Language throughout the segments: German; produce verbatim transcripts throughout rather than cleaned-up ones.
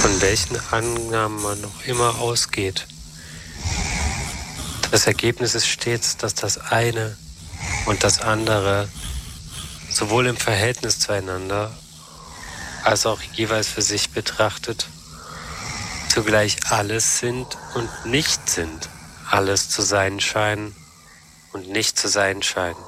von welchen Annahmen man noch immer ausgeht. Das Ergebnis ist stets, dass das eine und das andere sowohl im Verhältnis zueinander als auch jeweils für sich betrachtet zugleich alles sind und nicht sind, alles zu sein scheinen und nicht zu sein scheinen.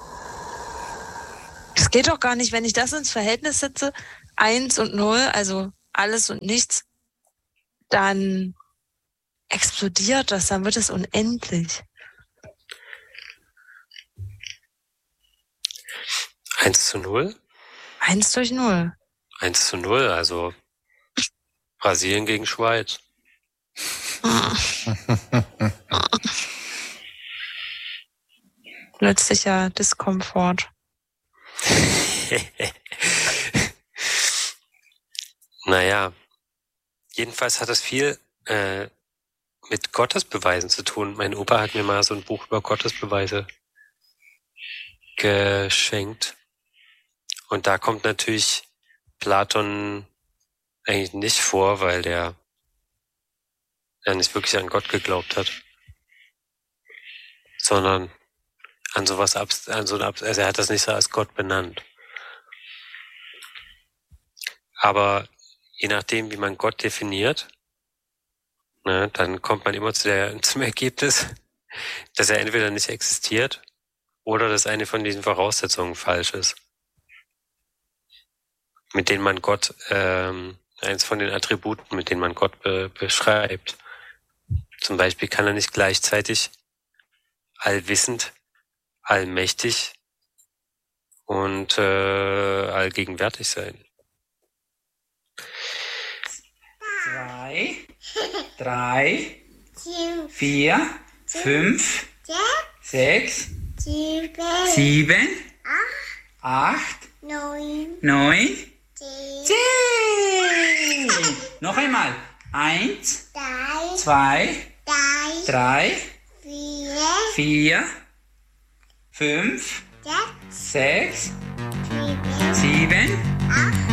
Es geht doch gar nicht, wenn ich das ins Verhältnis setze, eins und null, also alles und nichts, dann explodiert das, dann wird es unendlich. Eins zu null? Eins durch null. Eins zu null, also Brasilien gegen Schweiz. Plötzlicher Diskomfort. Naja, jedenfalls hat das viel äh, mit Gottesbeweisen zu tun. Mein Opa hat mir mal so ein Buch über Gottesbeweise geschenkt. Und da kommt natürlich Platon eigentlich nicht vor, weil der ja nicht wirklich an Gott geglaubt hat, sondern an sowas, an so eine, also er hat das nicht so als Gott benannt. Aber je nachdem, wie man Gott definiert, ne, dann kommt man immer zu der, zum Ergebnis, dass er entweder nicht existiert oder dass eine von diesen Voraussetzungen falsch ist, mit denen man Gott, ähm, eins von den Attributen, mit denen man Gott be- beschreibt. Zum Beispiel kann er nicht gleichzeitig allwissend, allmächtig und äh, allgegenwärtig sein. Zwei, drei, vier, fünf, sechs, sieben, acht, neun, zehn. Noch einmal. Eins, zwei, drei, vier, fünf, sechs, sieben,